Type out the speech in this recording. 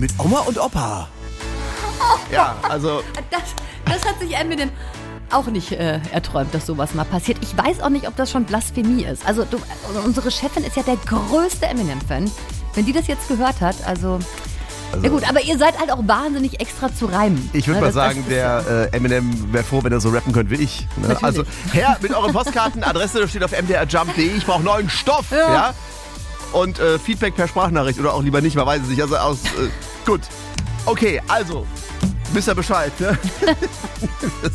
Mit Oma und Opa. Ja, also... Das hat sich Eminem auch nicht erträumt, dass sowas mal passiert. Ich weiß auch nicht, ob das schon Blasphemie ist. Also unsere Chefin ist ja der größte Eminem-Fan. Wenn die das jetzt gehört hat, also ja gut, aber ihr seid halt auch wahnsinnig extra zu reimen. Ich würde mal sagen, der Eminem wäre froh, wenn er so rappen könnte wie ich. Ne? Also her mit euren Postkarten, Adresse steht auf mdrjump.de. Ich brauche neuen Stoff. Ja? Und Feedback per Sprachnachricht oder auch lieber nicht, man weiß es nicht. Also gut. Okay, also, wisst ihr Bescheid. Ne?